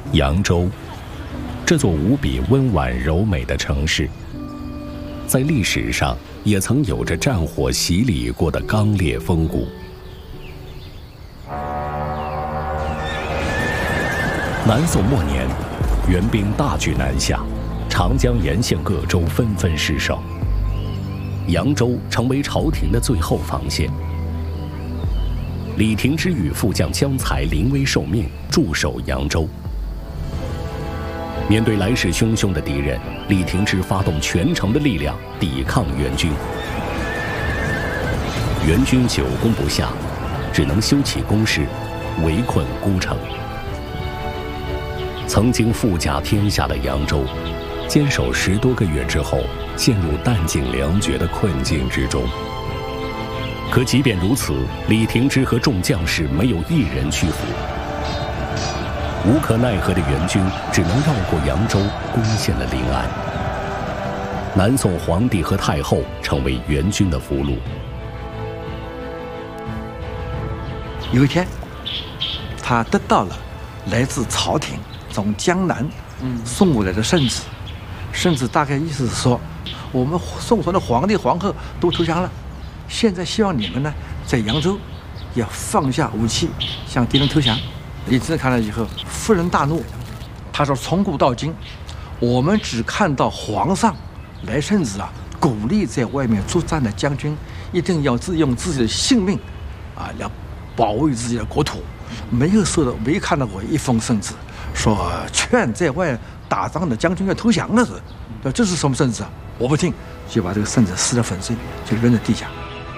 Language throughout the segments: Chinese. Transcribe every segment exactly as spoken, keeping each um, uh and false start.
扬州，这座无比温婉柔美的城市，在历史上也曾有着战火洗礼过的刚烈风骨。南宋末年，元兵大举南下，长江沿线各州纷纷失守，扬州成为朝廷的最后防线。李廷芝与副将江才临危受命，驻守扬州。面对来势汹汹的敌人，李廷芝发动全城的力量抵抗元军。元军久攻不下，只能修起工事，围困孤城。曾经富甲天下的扬州，坚守十多个月之后，陷入弹尽粮绝的困境之中。可即便如此，李廷芝和众将士没有一人屈服。无可奈何的元军只能绕过扬州，攻陷了临安。南宋皇帝和太后成为元军的俘虏。 有一天，他得到了来自朝廷从江南送过来的圣旨，圣旨大概意思是说，我们宋朝的皇帝皇后都投降了，现在希望你们呢在扬州要放下武器，向敌人投降。李廷芝看了以后，勃然大怒，他说：“从古到今，我们只看到皇上来圣旨啊，鼓励在外面作战的将军一定要自用自己的性命，啊，来保卫自己的国土，没有收到，没看到过一封圣旨说劝在外打仗的将军要投降的是，那这是什么圣旨啊？我不听，就把这个圣旨撕得粉碎，就扔在地下。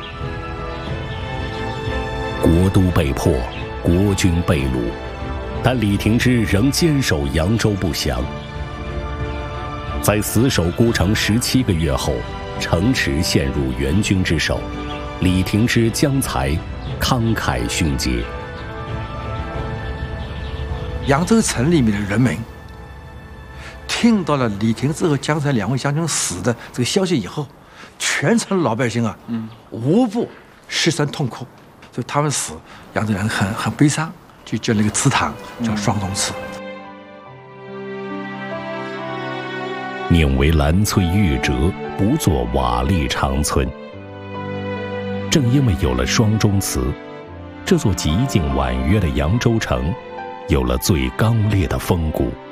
国都被破，国军被掳，但李廷芝仍坚守扬州不降。在死守孤城十七个月后，城池陷入元军之手，李廷芝、江才慷慨勋节。 扬州城里面的人民听到了李廷芝和江才两位将军死的这个消息以后，全城老百姓啊，嗯，无不失声痛哭。所以他们死，扬州人很很悲伤，就建了一个祠堂，叫双龙祠。 宁为兰翠玉折，不作瓦砾长村。正因为有了双钟祠，这座极静婉约的扬州城，有了最刚烈的风骨。